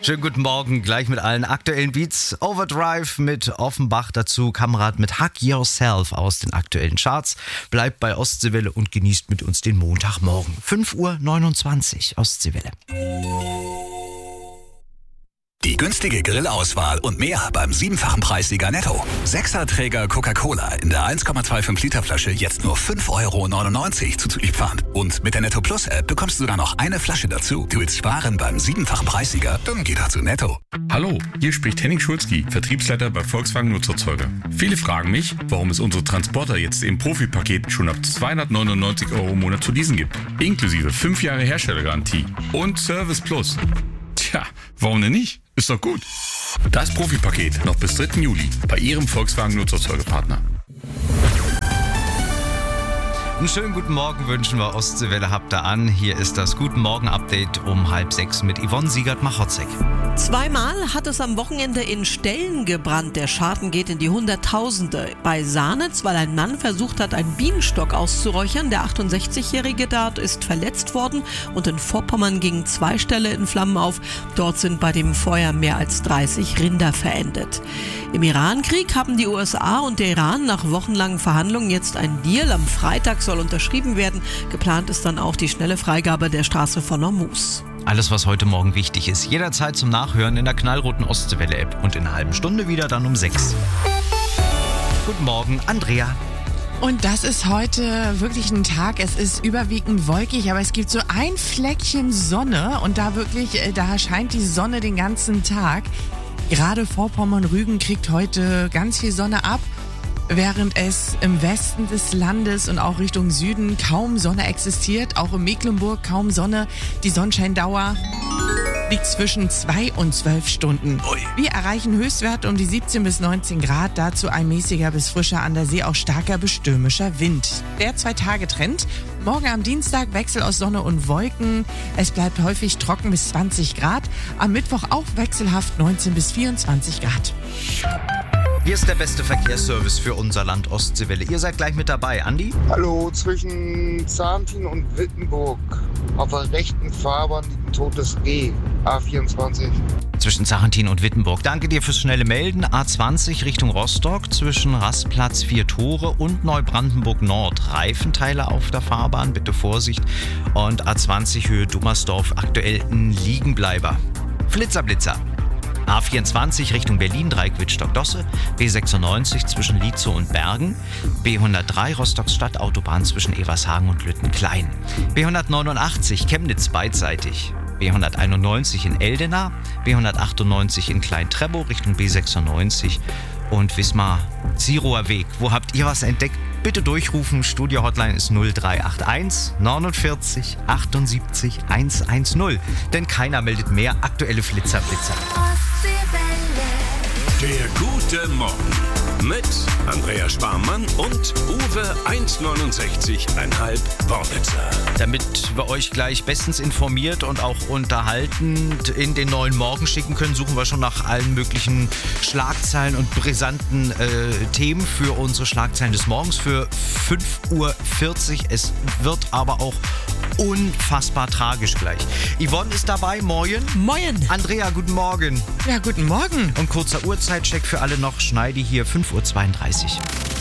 Schönen guten Morgen, gleich mit allen aktuellen Beats. Overdrive mit Offenbach, dazu Kamerad mit Hug Yourself aus den aktuellen Charts. Bleibt bei Ostseewelle und genießt mit uns den Montagmorgen. 5:29 Uhr Ostseewelle. Die günstige Grillauswahl und mehr beim 7-fachen Preissieger Netto. 6er-Träger Coca-Cola in der 1,25 Liter Flasche jetzt nur 5,99 € zuzüglich Pfand. Und mit der Netto Plus App bekommst du sogar noch eine Flasche dazu. Du willst sparen beim 7-fachen Preissieger? Dann geh doch zu Netto. Hallo, hier spricht Henning Schulzki, Vertriebsleiter bei Volkswagen Nutzerzeuger. Viele fragen mich, warum es unsere Transporter jetzt im Profipaket schon ab 299 € im Monat zu leasen gibt. Inklusive 5 Jahre Herstellergarantie und Service Plus. Tja, warum denn nicht? Ist doch gut. Das Profipaket noch bis 3. Juli bei Ihrem Volkswagen Nutzerzeugerpartner. Einen schönen guten Morgen wünschen wir Ostseewelle, habt ihr an. Hier ist das Guten Morgen Update um 5:30 mit Yvonne Siegert-Machotzek. Zweimal hat es am Wochenende in Stellen gebrannt. Der Schaden geht in die Hunderttausende. Bei Sahnitz, weil ein Mann versucht hat, einen Bienenstock auszuräuchern. Der 68-Jährige dort ist verletzt worden und in Vorpommern gingen 2 Ställe in Flammen auf. Dort sind bei dem Feuer mehr als 30 Rinder verendet. Im Irankrieg haben die USA und der Iran nach wochenlangen Verhandlungen jetzt einen Deal. Am Freitag soll unterschrieben werden. Geplant ist dann auch die schnelle Freigabe der Straße von Hormuz. Alles, was heute Morgen wichtig ist, jederzeit zum Nachhören in der knallroten Ostseewelle-App und in einer halben Stunde wieder dann um 6. Guten Morgen, Andrea. Und das ist heute wirklich ein Tag, es ist überwiegend wolkig, aber es gibt so ein Fleckchen Sonne und da scheint die Sonne den ganzen Tag. Gerade Vorpommern-Rügen kriegt heute ganz viel Sonne ab, während es im Westen des Landes und auch Richtung Süden kaum Sonne existiert. Auch in Mecklenburg kaum Sonne. Die Sonnenscheindauer liegt zwischen 2 und 12 Stunden. Wir erreichen Höchstwerte um die 17 bis 19 Grad. Dazu ein mäßiger bis frischer, an der See auch starker bis stürmischer Wind. Der 2-Tage-Trend. Morgen am Dienstag Wechsel aus Sonne und Wolken. Es bleibt häufig trocken bis 20 Grad. Am Mittwoch auch wechselhaft 19 bis 24 Grad. Hier ist der beste Verkehrsservice für unser Land Ostseewelle. Ihr seid gleich mit dabei. Andi? Hallo, zwischen Zahntin und Wittenburg auf der rechten Fahrbahn liegt ein totes Reh. A24. Zwischen Zachentin und Wittenburg. Danke dir fürs schnelle Melden. A20 Richtung Rostock zwischen Rastplatz 4 Tore und Neubrandenburg Nord. Reifenteile auf der Fahrbahn, bitte Vorsicht. Und A20 Höhe Dummersdorf aktuell ein Liegenbleiber. Flitzer. A24 Richtung Berlin, Dreieck Wittstock-Dosse, B96 zwischen Lietzow und Bergen, B103 Rostock-Stadt, Autobahn zwischen Evershagen und Lüttenklein, B189 Chemnitz beidseitig, B191 in Eldena, B198 in Klein-Treppow Richtung B96 und Wismar-Zirower Weg. Wo habt ihr was entdeckt? Bitte durchrufen. Studio-Hotline ist 0381 49 78 110. Denn keiner meldet mehr aktuelle Flitzer. Der gute Morgen mit Andrea Sparmann und Uwe 1,69,5 Wornitzer. Damit wir euch gleich bestens informiert und auch unterhaltend in den neuen Morgen schicken können, suchen wir schon nach allen möglichen Schlagzeilen und brisanten Themen für unsere Schlagzeilen des Morgens für 5:40 Uhr. Es wird aber auch unfassbar tragisch gleich. Yvonne ist dabei, moin. Moin. Andrea, guten Morgen. Ja, guten Morgen. Und kurzer Uhrzeitcheck für alle noch, Schneidi hier 5:32 Uhr.